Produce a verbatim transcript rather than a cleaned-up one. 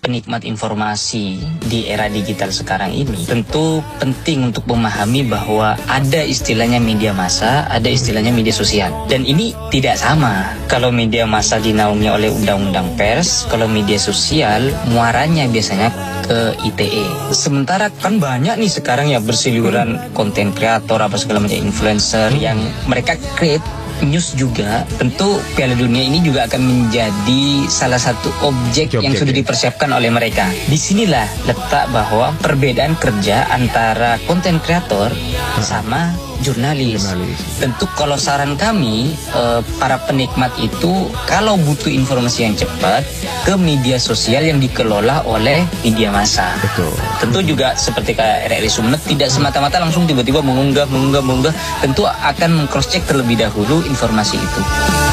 penikmat informasi di era digital sekarang ini tentu penting untuk memahami bahwa ada istilahnya media massa, ada istilahnya media sosial. Dan ini tidak sama. Kalau media massa dinaungi oleh undang-undang pers, kalau media sosial muaranya biasanya ke I T E. Sementara kan banyak nih sekarang ya berseliweran konten kreator apa segala macam influencer yang mereka create news juga. Tentu Piala Dunia ini juga akan menjadi salah satu objek, objek yang sudah ya. dipersiapkan oleh mereka. Disinilah letak bahwa perbedaan kerja antara konten kreator sama jurnalis. jurnalis. Tentu kalau saran kami eh, para penikmat itu kalau butuh informasi yang cepat ke media sosial yang dikelola oleh media massa. Betul. Tentu juga seperti kayak R R I Sumeneb tidak semata-mata langsung tiba-tiba mengunggah, mengunggah, mengunggah. Tentu akan meng-cross check terlebih dahulu informasi itu.